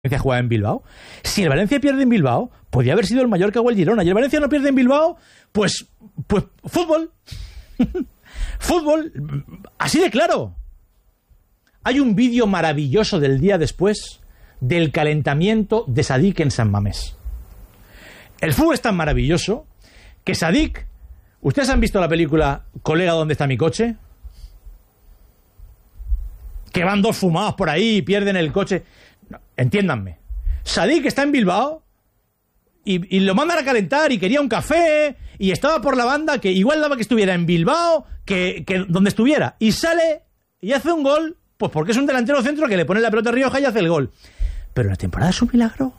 Valencia jugaba en Bilbao. Si el Valencia pierde en Bilbao, podría haber sido el Mallorca o el Girona. Y el Valencia no pierde en Bilbao, pues fútbol. Fútbol. Así de claro. Hay un vídeo maravilloso del día después del calentamiento de Sadik en San Mamés. El fútbol es tan maravilloso que Sadik... ¿Ustedes han visto la película Colega, ¿dónde está mi coche? Que van dos fumados por ahí y pierden el coche. No, entiéndanme. Sadik está en Bilbao y lo mandan a calentar y quería un café y estaba por la banda que igual daba que estuviera en Bilbao que donde estuviera. Y sale y hace un gol, pues porque es un delantero centro que le pone la pelota a Rioja y hace el gol. Pero la temporada es un milagro.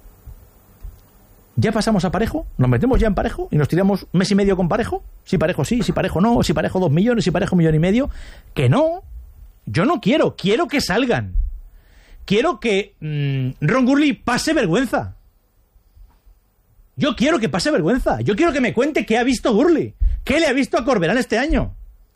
¿Ya pasamos a Parejo? ¿Nos metemos ya en Parejo? ¿Y nos tiramos mes y medio con Parejo? Si Parejo sí, si Parejo no, si Parejo 2 millones, si Parejo 1,5 millones. Que no. Yo no quiero que salgan. Quiero que Ron Gurley pase vergüenza. Yo quiero que pase vergüenza. Yo quiero que me cuente qué ha visto Gurley. ¿Qué le ha visto a Corberán este año?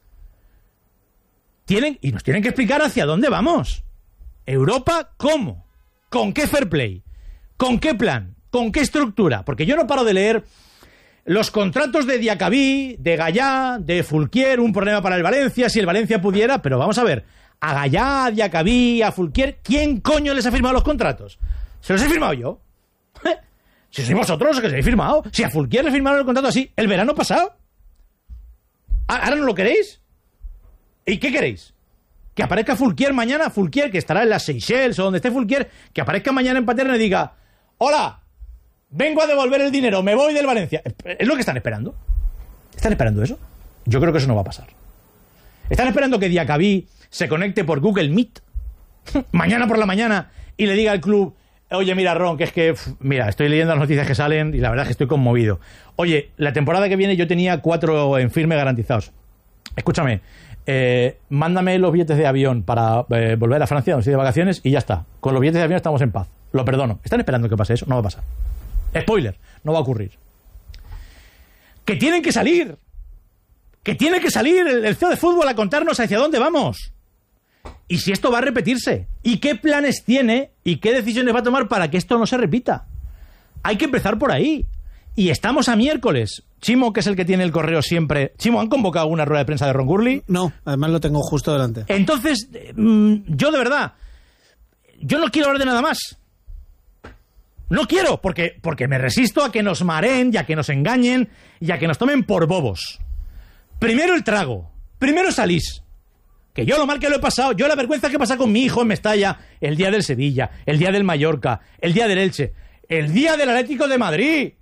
Y nos tienen que explicar hacia dónde vamos. Europa, ¿cómo? ¿Con qué fair play? ¿Con qué plan? ¿Con qué estructura? Porque yo no paro de leer los contratos de Diacabí, de Gallá, de Fulquier, un problema para el Valencia, si el Valencia pudiera, pero vamos a ver, a Gallá, a Diacabí, a Fulquier, ¿quién coño les ha firmado los contratos? ¿Se los he firmado yo? Si sois vosotros los que se habéis firmado. Si a Fulquier le firmaron el contrato así el verano pasado. ¿Ahora no lo queréis? ¿Y qué queréis? Que aparezca Fulquier mañana, Fulquier que estará en las Seychelles o donde esté Fulquier, que aparezca mañana en Paterna y diga: hola, vengo a devolver el dinero, me voy del Valencia. ¿Es lo que están esperando? ¿Están esperando eso? Yo creo que eso no va a pasar. ¿Están esperando que Diacabí se conecte por Google Meet mañana por la mañana y le diga al club: oye, mira, Ron, que es que, mira, estoy leyendo las noticias que salen y la verdad es que estoy conmovido. Oye, la temporada que viene yo tenía 4 en firme garantizados. Escúchame, mándame los billetes de avión para volver a Francia, donde estoy de vacaciones, y ya está. Con los billetes de avión estamos en paz. Lo perdono. ¿Están esperando que pase eso? No va a pasar. Spoiler, no va a ocurrir. Que tienen que salir. Que tiene que salir el CEO de fútbol a contarnos hacia dónde vamos. Y si esto va a repetirse. Y qué planes tiene y qué decisiones va a tomar para que esto no se repita. Hay que empezar por ahí. Y estamos a miércoles. Chimo, que es el que tiene el correo siempre. Chimo, ¿han convocado una rueda de prensa de Ron Gurley? No, además lo tengo justo delante. Entonces, yo de verdad, yo no quiero hablar de nada más. No quiero, porque me resisto a que nos mareen y a que nos engañen y a que nos tomen por bobos. Primero el trago. Primero salís. Que yo lo mal que lo he pasado, yo la vergüenza que pasa con mi hijo en Mestalla, el día del Sevilla, el día del Mallorca, el día del Elche, el día del Atlético de Madrid.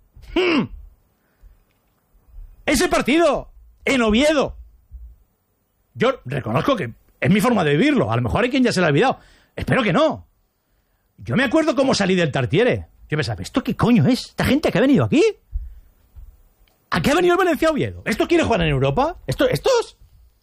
Ese partido, en Oviedo. Yo reconozco que es mi forma de vivirlo. A lo mejor hay quien ya se lo ha olvidado. Espero que no. Yo me acuerdo cómo salí del Tartiere. Yo pensaba, ¿esto qué coño es? ¿Esta gente que ha venido aquí? ¿A qué ha venido el Valencia a Oviedo? ¿Esto quiere jugar en Europa? ¿Estos?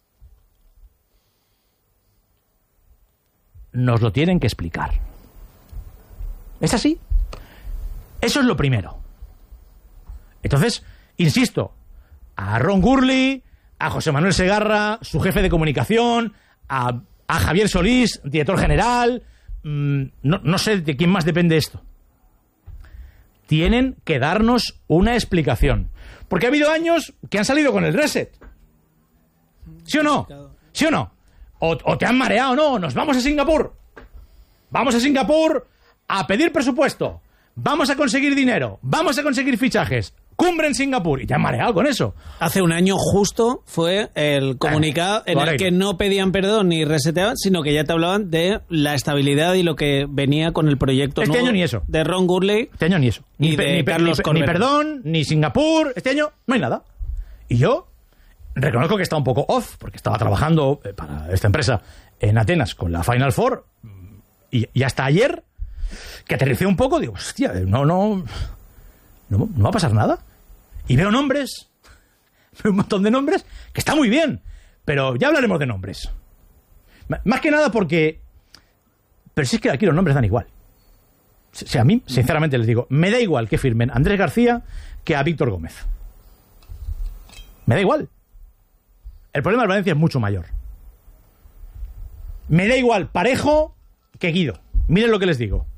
Nos lo tienen que explicar. ¿Es así? Eso es lo primero. Entonces, insisto, a Ron Gurley, a José Manuel Segarra, su jefe de comunicación, a Javier Solís, director general, no sé de quién más depende esto. Tienen que darnos una explicación. Porque ha habido años que han salido con el reset. ¿Sí o no? ¿Sí o no? O te han mareado, no, nos vamos a Singapur. Vamos a Singapur a pedir presupuesto. Vamos a conseguir dinero. Vamos a conseguir fichajes. Cumbre en Singapur. Y te han mareado con eso. Hace un año justo fue el comunicado en el que no pedían perdón ni reseteaban, sino que ya te hablaban de la estabilidad y lo que venía con el proyecto este nuevo año ni eso. De Ron Gurley. Este año ni eso. Ni perdón, ni Singapur. Este año no hay nada. Y yo reconozco que estaba un poco off, porque estaba trabajando para esta empresa en Atenas con la Final Four, y hasta ayer, que aterricé un poco, digo, hostia, no va a pasar nada. Y veo nombres, veo un montón de nombres, que está muy bien, pero ya hablaremos de nombres. Más que nada porque... Pero si es que aquí los nombres dan igual. O sea, a mí, sinceramente les digo, me da igual que firmen a Andrés García que a Víctor Gómez. Me da igual. El problema del Valencia es mucho mayor. Me da igual Parejo que Guido. Miren lo que les digo.